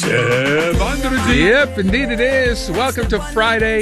Vendredi. Yep, indeed it is. Welcome to Friday,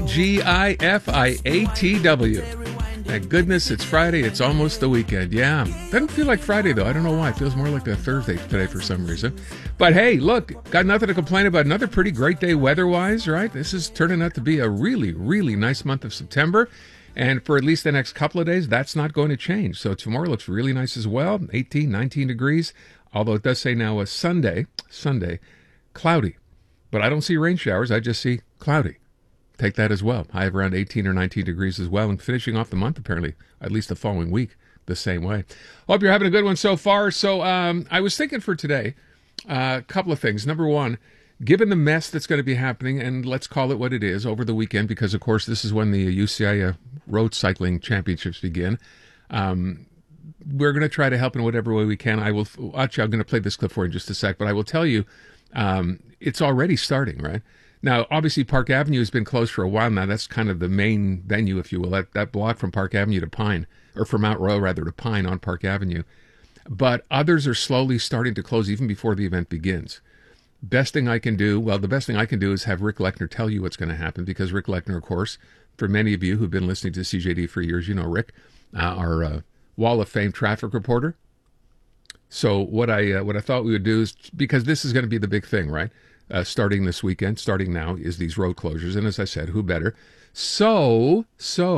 TGIFIATW. Thank goodness it's Friday. It's almost the weekend. Yeah. Doesn't feel like Friday, though. I don't know why. It feels more like a Thursday today for some reason. But hey, look, got nothing to complain about. Another pretty great day weather-wise, right? This is turning out to be a really, really nice month of September. And for at least the next couple of days, that's not going to change. So tomorrow looks really nice as well. 18, 19 degrees. Although it does say now a Sunday, cloudy. But I don't see rain showers. I just see cloudy. Take that as well. High of around 18 or 19 degrees as well. And finishing off the month, apparently, at least the following week, the same way. Hope you're having a good one so far. So I was thinking for today, a couple of things. Number one, given the mess that's going to be happening, and let's call it what it is, over the weekend, because, of course, this is when the UCI Road Cycling Championships begin. We're going to try to help in whatever way we can. Actually, I'm going to play this clip for you in just a sec, but I will tell you, it's already starting, right? Now, obviously, Park Avenue has been closed for a while now. That's kind of the main venue, if you will, that block from Park Avenue to Pine, or from Mount Royal, rather, to Pine on Park Avenue. But others are slowly starting to close even before the event begins. The best thing I can do is have Rick Lechner tell you what's going to happen, because Rick Lechner, of course, for many of you who've been listening to CJD for years, you know Rick, our Wall of Fame traffic reporter. So what I thought we would do is, because this is going to be the big thing, right? Starting this weekend, starting now, is these road closures. And as I said, who better? So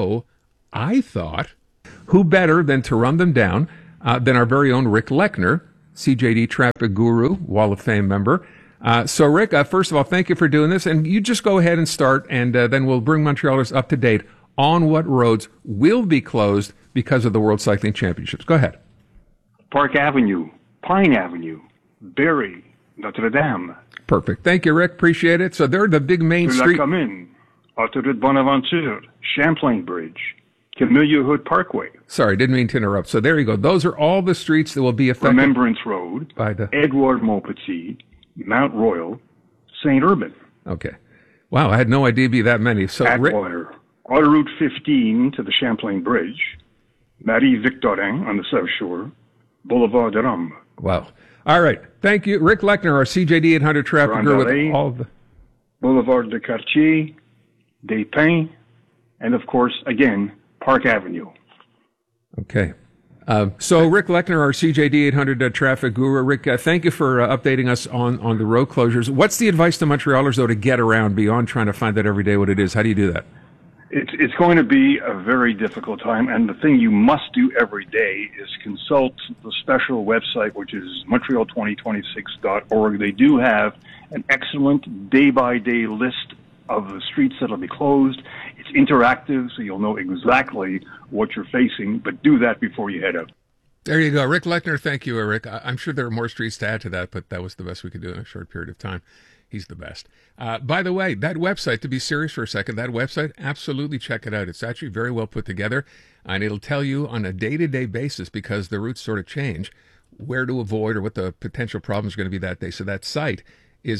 I thought, who better than to run them down than our very own Rick Lechner, CJD traffic guru, Wall of Fame member. So Rick, first of all, thank you for doing this. And you just go ahead and start, and then we'll bring Montrealers up to date on what roads will be closed because of the World Cycling Championships. Go ahead. Park Avenue, Pine Avenue, Barrie, Notre Dame. Perfect. Thank you, Rick. Appreciate it. So they're the big main street. La Commune, Autoroute Bonaventure, Champlain Bridge, Camilla Hood Parkway. Sorry, didn't mean to interrupt. So there you go. Those are all the streets that will be affected. Remembrance Road, by the Edouard Montpetit, Mount Royal, St. Urbain. Okay. Wow, I had no idea it'd be that many. So Atwater, Autoroute 15 to the Champlain Bridge, Marie-Victorin on the South Shore, Boulevard de Rome. Wow. All right. Thank you. Rick Lechner, our CJD 800 traffic guru with all the... Boulevard de Cartier, Des Pins, and of course, again, Park Avenue. Okay. So Rick Lechner, our CJD 800 traffic guru. Rick, thank you for updating us on the road closures. What's the advice to Montrealers, though, to get around beyond trying to find out every day what it is? How do you do that? It's going to be a very difficult time, and the thing you must do every day is consult the special website, which is Montreal2026.org. They do have an excellent day-by-day list of the streets that will be closed. It's interactive, so you'll know exactly what you're facing, but do that before you head out. There you go. Rick Lechner, thank you, Rick. I'm sure there are more streets to add to that, but that was the best we could do in a short period of time. He's the best. By the way, that website, to be serious for a second, that website, absolutely check it out. It's actually very well put together, and it'll tell you on a day-to-day basis, because the routes sort of change, where to avoid or what the potential problems are going to be that day. So that site is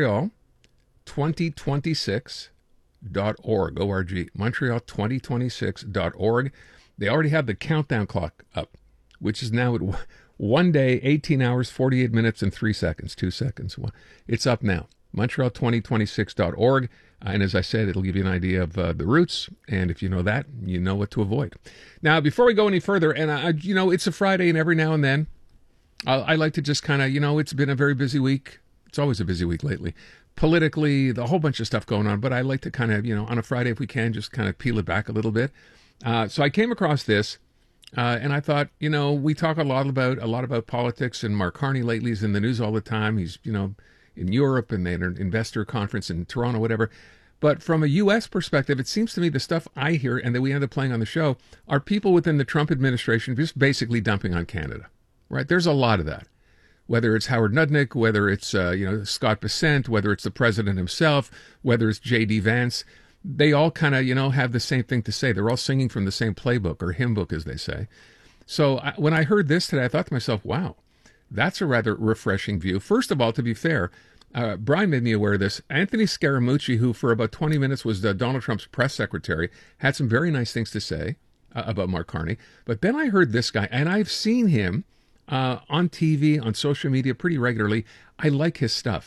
Montreal2026.org, O-R-G, Montreal2026.org. They already have the countdown clock up, which is now at 1 day, 18 hours, 48 minutes, and 3 seconds, 2 seconds. It's up now, Montreal2026.org. And as I said, it'll give you an idea of the routes. And if you know that, you know what to avoid. Now, before we go any further, and it's a Friday, and every now and then, I like to just kind of, it's been a very busy week. It's always a busy week lately. Politically, the whole bunch of stuff going on. But I like to kind of, on a Friday, if we can, just kind of peel it back a little bit. So I came across this. And I thought, we talk a lot about politics, and Mark Carney lately is in the news all the time. He's, in Europe, and they had an investor conference in Toronto, whatever. But from a U.S. perspective, it seems to me the stuff I hear and that we end up playing on the show are people within the Trump administration just basically dumping on Canada, right? There's a lot of that. Whether it's Howard Nudnik, whether it's, Scott Bessent, whether it's the president himself, whether it's J.D. Vance. They all kind of, have the same thing to say. They're all singing from the same playbook, or hymn book, as they say. So when I heard this today, I thought to myself, wow, that's a rather refreshing view. First of all, to be fair, Brian made me aware of this. Anthony Scaramucci, who for about 20 minutes was Donald Trump's press secretary, had some very nice things to say about Mark Carney. But then I heard this guy, and I've seen him on TV, on social media pretty regularly. I like his stuff.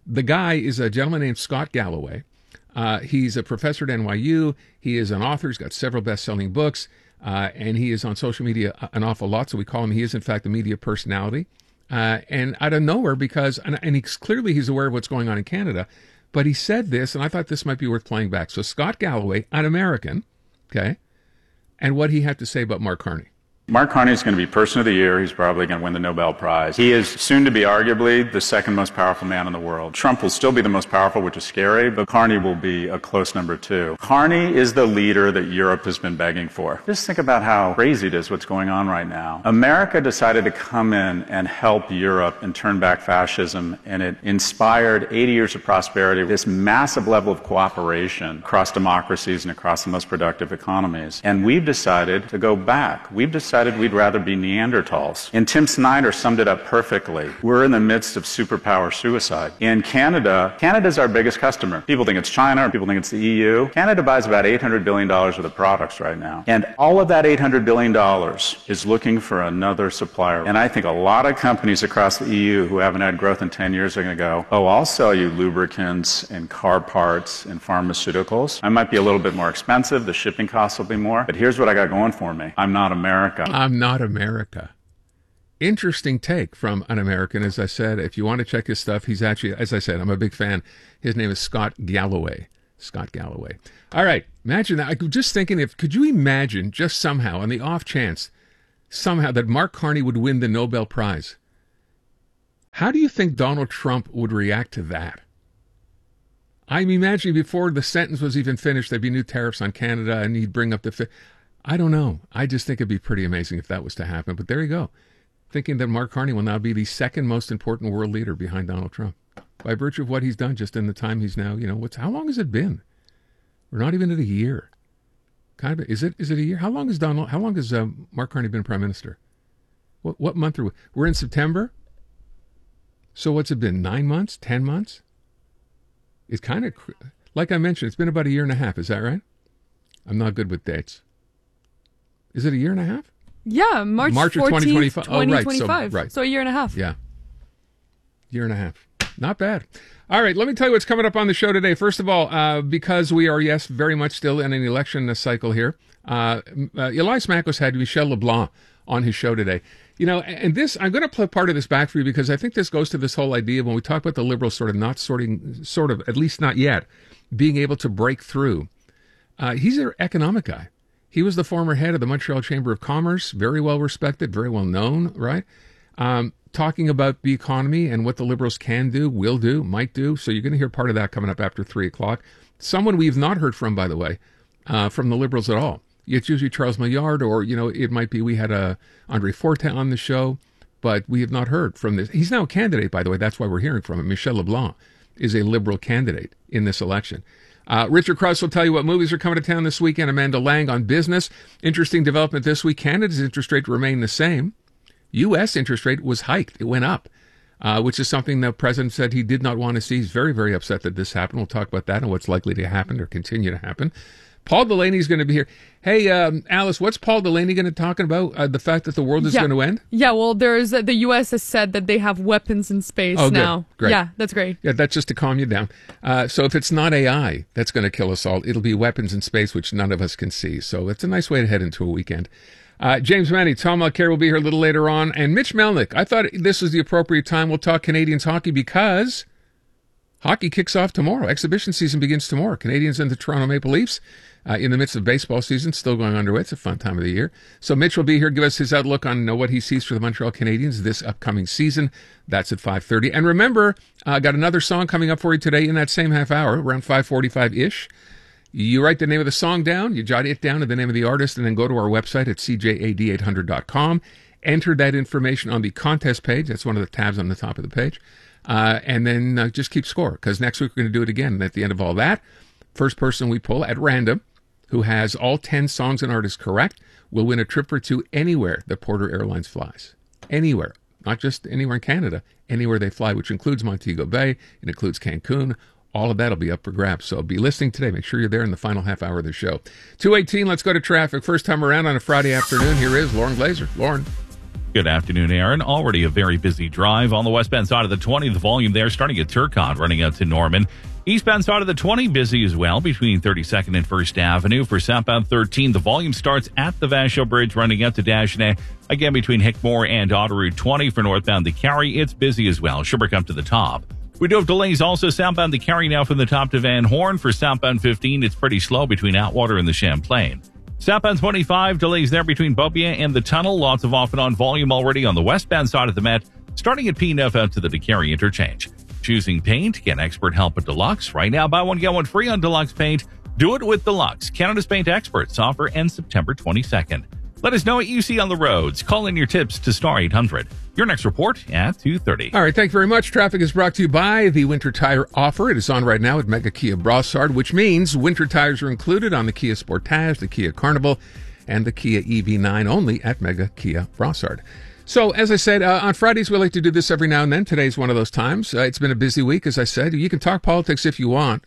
The guy is a gentleman named Scott Galloway. He's a professor at NYU. He is an author. He's got several best-selling books, and he is on social media an awful lot, so we call him, he is in fact a media personality. And out of nowhere, because, and he's aware of what's going on in Canada, but he said this, and I thought this might be worth playing back. So Scott Galloway, an American, okay, and what he had to say about Mark Carney. Mark Carney is going to be Person of the Year. He's probably going to win the Nobel Prize. He is soon to be arguably the second most powerful man in the world. Trump will still be the most powerful, which is scary, but Carney will be a close number 2. Carney is the leader that Europe has been begging for. Just think about how crazy it is what's going on right now. America decided to come in and help Europe and turn back fascism, and it inspired 80 years of prosperity, this massive level of cooperation across democracies and across the most productive economies. And we've decided to go back. We've decided we'd rather be Neanderthals. And Tim Snyder summed it up perfectly. We're in the midst of superpower suicide. In Canada's our biggest customer. People think it's China, or people think it's the EU. Canada buys about $800 billion worth of products right now. And all of that $800 billion is looking for another supplier. And I think a lot of companies across the EU who haven't had growth in 10 years are going to go, oh, I'll sell you lubricants and car parts and pharmaceuticals. I might be a little bit more expensive. The shipping costs will be more. But here's what I got going for me. I'm not America. I'm not America. Interesting take from an American. As I said, if you want to check his stuff, he's actually, as I said, I'm a big fan. His name is Scott Galloway. Scott Galloway. All right. Imagine that. I'm just thinking, could you imagine just somehow, on the off chance, somehow that Mark Carney would win the Nobel Prize? How do you think Donald Trump would react to that? I'm imagining before the sentence was even finished, there'd be new tariffs on Canada, and he'd bring up I don't know. I just think it'd be pretty amazing if that was to happen. But there you go. Thinking that Mark Carney will now be the second most important world leader behind Donald Trump by virtue of what he's done just in the time he's now, how long has it been? We're not even at a year. Kind of, is it a year? How long has Mark Carney been prime minister? What month are we? We're in September. So what's it been? 9 months? 10 months? It's kind of, like I mentioned, it's been about a year and a half. Is that right? I'm not good with dates. Is it a year and a half? Yeah, March 14th, of 2025. 2025. Right. So a year and a half. Yeah. Year and a half. Not bad. All right, let me tell you what's coming up on the show today. First of all, because we are, yes, very much still in an election cycle here, Elias Makos had Michel LeBlanc on his show today. And this, I'm going to play part of this back for you because I think this goes to this whole idea when we talk about the Liberals at least not yet, being able to break through. He's an economic guy. He was the former head of the Montreal Chamber of Commerce, very well respected, very well known, right? Talking about the economy and what the Liberals can do, will do, might do. So you're going to hear part of that coming up after 3 o'clock. Someone we've not heard from, by the way, from the Liberals at all. It's usually Charles Maillard, or, it might be we had Andre Fortin on the show, but we have not heard from this. He's now a candidate, by the way. That's why we're hearing from him. Michel LeBlanc is a Liberal candidate in this election. Richard Krause will tell you what movies are coming to town this weekend. Amanda Lang on business. Interesting development this week. Canada's interest rate remained the same. U.S. interest rate was hiked. It went up, which is something the president said he did not want to see. He's very, very upset that this happened. We'll talk about that and what's likely to happen or continue to happen. Paul Delaney is going to be here. Hey, Alice, what's Paul Delaney going to talk about? The fact that the world is going to end? Yeah, well, the U.S. has said that they have weapons in space now. Good. Great. Yeah, that's great. Yeah, that's just to calm you down. So if it's not AI that's going to kill us all, it'll be weapons in space, which none of us can see. So it's a nice way to head into a weekend. James Manny, Tom Mulcair will be here a little later on. And Mitch Melnick, I thought this was the appropriate time. We'll talk Canadians hockey because hockey kicks off tomorrow. Exhibition season begins tomorrow. Canadians and the Toronto Maple Leafs. In the midst of baseball season, still going underway. It's a fun time of the year. So Mitch will be here, give us his outlook on what he sees for the Montreal Canadiens this upcoming season. That's at 5:30. And remember, I got another song coming up for you today in that same half hour, around 5:45-ish. You write the name of the song down, you jot it down and the name of the artist, and then go to our website at cjad800.com. Enter that information on the contest page. That's one of the tabs on the top of the page. And then just keep score, because next week we're going to do it again. And at the end of all that, first person we pull at random who has all 10 songs and artists correct will win a trip or two anywhere that Porter Airlines flies. Anywhere. Not just anywhere in Canada. Anywhere they fly, which includes Montego Bay. It includes Cancun. All of that will be up for grabs. So be listening today. Make sure you're there in the final half hour of the show. 2:18, let's go to traffic. First time around on a Friday afternoon. Here is Lauren Glazer. Lauren. Good afternoon, Aaron. Already a very busy drive on the westbound side of the 20. The volume there starting at Turcotte, running out to Norman. Eastbound side of the 20, busy as well between 32nd and 1st Avenue. For southbound 13, the volume starts at the Vashel Bridge, running out to Dagenais. Again, between Hickmore and Auto Route 20. For northbound the Carry, it's busy as well. Sherbrooke up to the top. We do have delays also southbound the Carry now from the top to Van Horn. For southbound 15, it's pretty slow between Atwater and the Champlain. Southbound 25, delays there between Beaubien and the tunnel. Lots of off and on volume already on the westbound side of the Met, starting at P9 out to the DeCarry interchange. Choosing paint, get expert help at Deluxe. Right now, buy one, get one free on Deluxe paint. Do it with Deluxe. Canada's paint experts. Offer ends September 22nd. Let us know what you see on the roads. Call in your tips to Star 800. Your next report at 2:30. All right, thank you very much. Traffic is brought to you by the Winter Tire Offer. It is on right now at Mega Kia Brossard, which means winter tires are included on the Kia Sportage, the Kia Carnival, and the Kia EV9 only at Mega Kia Brossard. So, as I said, on Fridays we like to do this every now and then. Today's one of those times. It's been a busy week, as I said. You can talk politics if you want,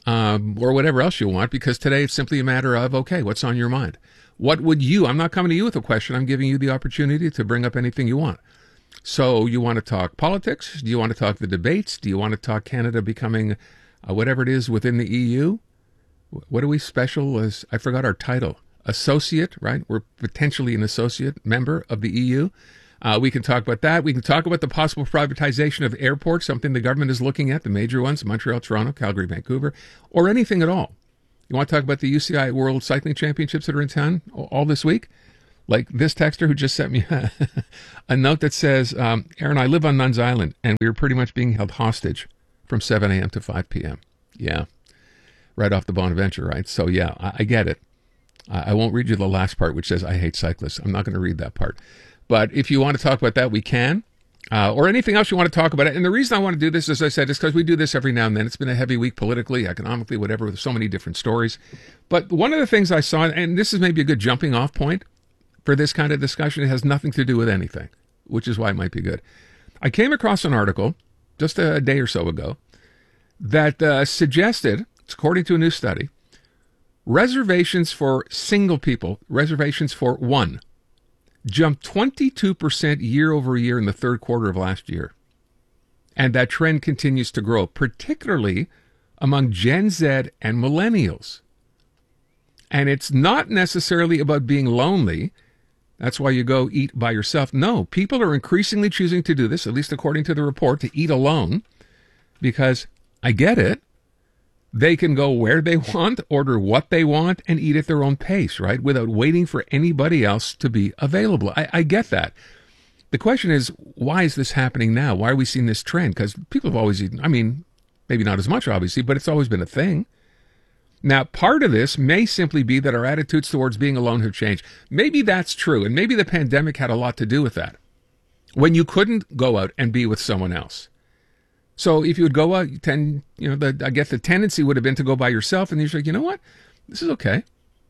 or whatever else you want, because today it's simply a matter of, okay, what's on your mind? What would you, I'm not coming to you with a question, I'm giving you the opportunity to bring up anything you want. So you want to talk politics? Do you want to talk the debates? Do you want to talk Canada becoming whatever it is within the EU? What are we special as? I forgot our title. Associate, right? We're potentially an associate member of the EU. We can talk about that. We can talk about the possible privatization of airports, something the government is looking at, the major ones, Montreal, Toronto, Calgary, Vancouver, or anything at all. You want to talk about the UCI World Cycling Championships that are in town all this week? Like this texter who just sent me a note that says, Aaron, I live on Nuns Island, and we were pretty much being held hostage from 7 a.m. to 5 p.m. Yeah, right off the Bonaventure, right? So, yeah, I get it. I won't read you the last part, which says, I hate cyclists. I'm not going to read that part. But if you want to talk about that, we can. Or anything else you want to talk about. And the reason I want to do this, as I said, is because we do this every now and then. It's been a heavy week politically, economically, whatever, with so many different stories. But one of the things I saw, and this is maybe a good jumping off point for this kind of discussion, it has nothing to do with anything, which is why it might be good. I came across an article just a day or so ago that suggested, according to a new study, reservations for single people, reservations for one, jumped 22% year over year in the third quarter of last year. And that trend continues to grow, particularly among Gen Z and millennials. And it's not necessarily about being lonely. That's why you go eat by yourself. No, people are increasingly choosing to do this, at least according to the report, to eat alone, because I get it. They can go where they want, order what they want, and eat at their own pace, right? Without waiting for anybody else to be available. I get that. The question is, why is this happening now? Why are we seeing this trend? Because people have always eaten, I mean, maybe not as much, obviously, but it's always been a thing. Now, part of this may simply be that our attitudes towards being alone have changed. Maybe that's true, and maybe the pandemic had a lot to do with that. When you couldn't go out and be with someone else. So if you would go out, I guess the tendency would have been to go by yourself, and you're like, you know what? This is okay.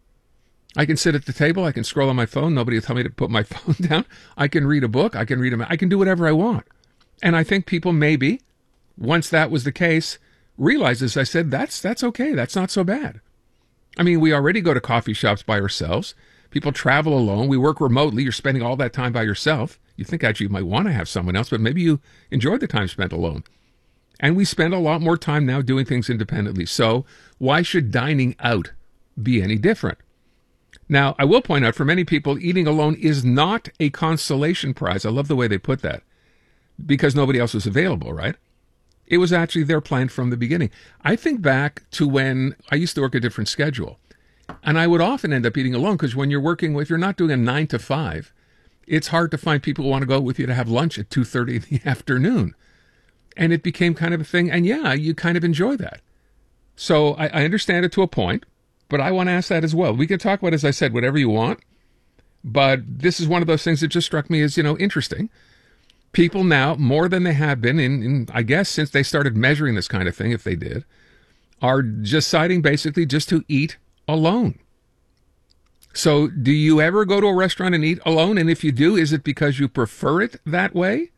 I can sit at the table. I can scroll on my phone. Nobody will tell me to put my phone down. I can read a book. I can do whatever I want. And I think people maybe, once that was the case, realized, as I said, that's okay. That's not so bad. I mean, we already go to coffee shops by ourselves. People travel alone. We work remotely. You're spending all that time by yourself. You think actually you might want to have someone else, but maybe you enjoyed the time spent alone. And we spend a lot more time now doing things independently. So why should dining out be any different? Now, I will point out, for many people, eating alone is not a consolation prize. I love the way they put that. Because nobody else was available, right? It was actually their plan from the beginning. I think back to when I used to work a different schedule. And I would often end up eating alone, because when if you're not doing a 9 to 5, it's hard to find people who want to go with you to have lunch at 2:30 in the afternoon. And it became kind of a thing. And yeah, you kind of enjoy that. So I understand it to a point, but I want to ask that as well. We can talk about, as I said, whatever you want. But this is one of those things that just struck me as, interesting. People now, more than they have been in, I guess, since they started measuring this kind of thing, if they did, are deciding basically just to eat alone. So do you ever go to a restaurant and eat alone? And if you do, is it because you prefer it that way?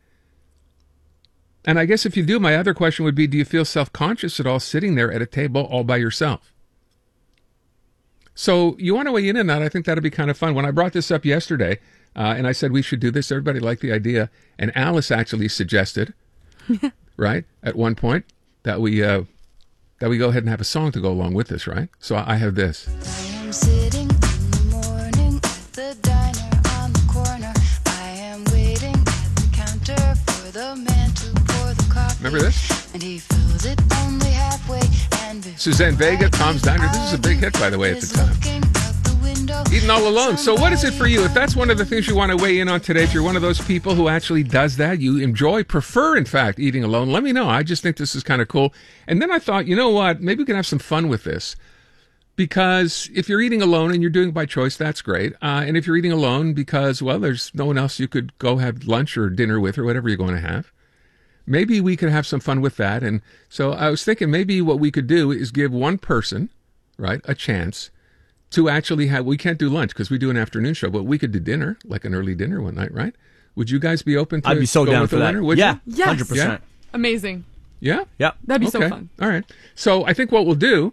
And I guess if you do, my other question would be, do you feel self-conscious at all sitting there at a table all by yourself? So you want to weigh in on that? I think that'd be kind of fun. When I brought this up yesterday, And I said we should do this. Everybody liked the idea. And Alice actually suggested, right, at one point, that we go ahead and have a song to go along with this, right? So I have this. I am sitting in the morning at the diner on the corner. I am waiting at the counter for the man to pour the coffee. Remember this? And he fills it only halfway. And Suzanne Vega, Tom's Diner. This is a big hit, by the way, at the time. Eating all alone. So what is it for you? If that's one of the things you want to weigh in on today, if you're one of those people who actually does that, you prefer, in fact, eating alone, let me know. I just think this is kind of cool. And then I thought, you know what? Maybe we can have some fun with this. Because if you're eating alone and you're doing it by choice, that's great. And if you're eating alone because, well, there's no one else you could go have lunch or dinner with or whatever you're going to have, maybe we could have some fun with that. And so I was thinking maybe what we could do is give one person, right, a chance to actually have, we can't do lunch because we do an afternoon show, but we could do dinner, like an early dinner one night, right? Would you guys be open to I'd be so go down with for the that. winner? Would Yeah, Yes. 100%. Yeah. Amazing. you? Yeah? Yep. That'd be Okay. so fun. All right. So I think what we'll do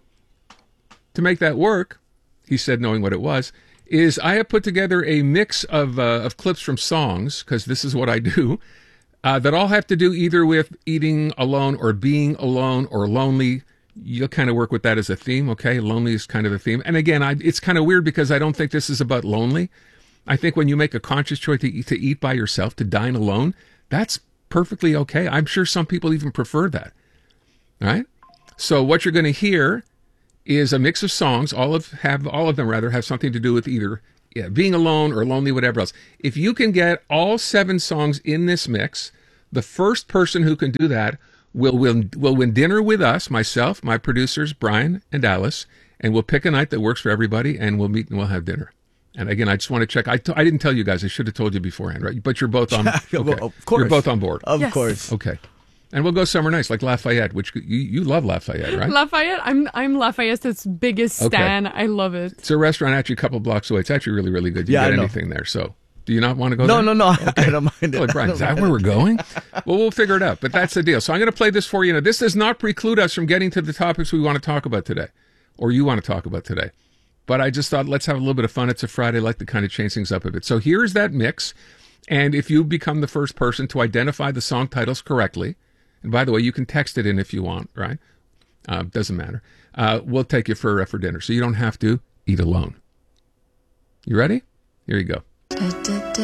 to make that work, he said, knowing what it was, is I have put together a mix of clips from songs, because this is what I do, that all have to do either with eating alone or being alone or lonely. You'll kind of work with that as a theme, okay? Lonely is kind of the theme. And again, it's kind of weird because I don't think this is about lonely. I think when you make a conscious choice to eat by yourself, to dine alone, that's perfectly okay. I'm sure some people even prefer that, all right? So what you're going to hear is a mix of songs. All of them have something to do with either being alone or lonely, whatever else. If you can get all 7 songs in this mix, the first person who can do that will win dinner with us, myself, my producers, Brian and Alice, and we'll pick a night that works for everybody, and we'll meet and we'll have dinner. And again, I just want to check. I didn't tell you guys. I should have told you beforehand, right? But you're both on. Okay. Well, of course. You're both on board. Of Yes. course. Okay. And we'll go somewhere nice, like Lafayette, which you love Lafayette, right? Lafayette, I'm Lafayette's biggest Okay. stan. I love it. It's a restaurant actually a couple blocks away. It's actually really, really good. You Yeah, get I know. anything there. So do you not want to go No, there? no. I don't mind Oh, it. Brian, is that where we're going? Well, we'll figure it out. But that's the deal. So I'm going to play this for you. Now, this does not preclude us from getting to the topics we want to talk about today, or you want to talk about today. But I just thought, let's have a little bit of fun. It's a Friday. I like to kind of change things up a bit. So here's that mix. And if you become the first person to identify the song titles correctly, and by the way, you can text it in if you want, right? Doesn't matter. We'll take you for dinner. So you don't have to eat alone. You ready? Here you go.